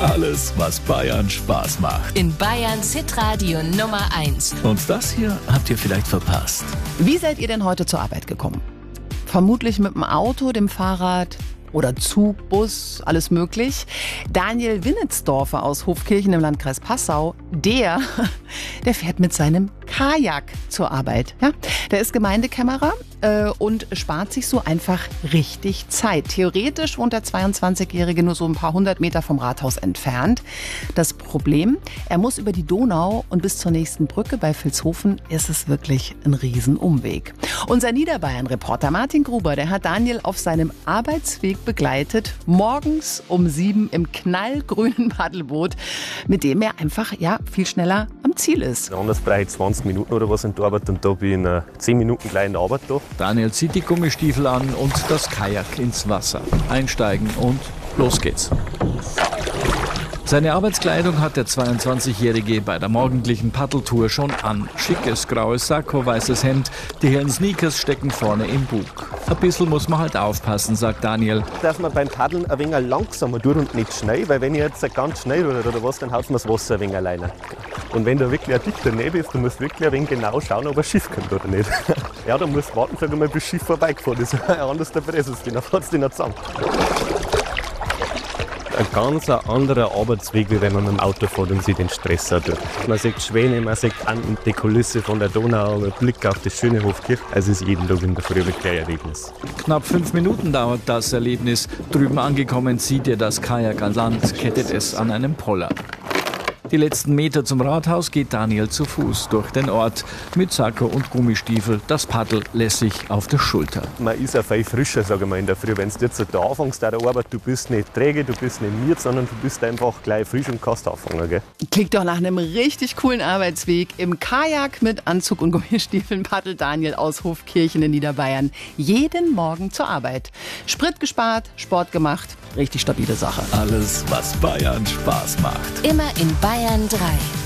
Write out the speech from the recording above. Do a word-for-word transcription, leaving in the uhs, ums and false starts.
Alles, was Bayern Spaß macht. In Bayerns Hitradio Nummer eins. Und das hier habt ihr vielleicht verpasst. Wie seid ihr denn heute zur Arbeit gekommen? Vermutlich mit dem Auto, dem Fahrrad oder Zug, Bus, alles möglich. Daniel Winnetsdorfer aus Hofkirchen im Landkreis Passau, der, der fährt mit seinem Kajak zur Arbeit. Ja? Der ist Gemeindekämmerer äh, und spart sich so einfach richtig Zeit. Theoretisch wohnt der zweiundzwanzigjährige nur so ein paar hundert Meter vom Rathaus entfernt. Das Problem, er muss über die Donau und bis zur nächsten Brücke bei Vilshofen ist es wirklich ein Riesenumweg. Unser Niederbayern-Reporter Martin Gruber, der hat Daniel auf seinem Arbeitsweg begleitet, morgens um sieben im knallgrünen Paddelboot, mit dem er einfach ja viel schneller am Ziel ist. Anders brauche ich zwanzig Minuten oder was in der Arbeit und da bin ich in zehn Minuten gleich in der Arbeit da. Daniel zieht die Gummistiefel an und das Kajak ins Wasser. Einsteigen und los geht's. Seine Arbeitskleidung hat der zweiundzwanzigjährige bei der morgendlichen Paddeltour schon an. Schickes graues Sakko, weißes Hemd, die hellen Sneakers stecken vorne im Bug. Ein bisschen muss man halt aufpassen, sagt Daniel. Dass man beim Paddeln ein wenig langsamer tut und nicht schnell, weil wenn ich jetzt ganz schnell oder, oder was, dann haut man das Wasser ein wenig alleine. Und wenn da wirklich ein dichter Nebel ist, dann musst du wirklich ein wenig genau schauen, ob ein Schiff kommt oder nicht. Ja, dann musst du warten, sag mal, bis das Schiff vorbeigefahren ist. Anders der Pressus, den fährt es dich nicht zusammen. Ein ganz anderer Arbeitsweg, wie wenn man mit dem Auto fährt und sich den Stress hat. Man sieht Schwäne, man sieht die Kulisse von der Donau, man blickt auf das schöne Hofkirch. Es ist jeden Tag in der Früh wirklich ein Erlebnis. Knapp fünf Minuten dauert das Erlebnis. Drüben angekommen zieht ihr das Kajak an Land, kettet es an einem Poller. Die letzten Meter zum Rathaus geht Daniel zu Fuß durch den Ort mit Sakko und Gummistiefel, das Paddel lässig auf der Schulter. Man ist ja viel frischer, sage ich mal, in der Früh. Wenn du jetzt da anfängst, der Arbeit, du bist nicht träge, du bist nicht miert, sondern du bist einfach gleich frisch und kannst anfangen. Gell? Klingt doch nach einem richtig coolen Arbeitsweg. Im Kajak mit Anzug und Gummistiefeln paddelt Daniel aus Hofkirchen in Niederbayern jeden Morgen zur Arbeit. Sprit gespart, Sport gemacht, richtig stabile Sache. Alles, was Bayern Spaß macht. Immer in Bayern drei.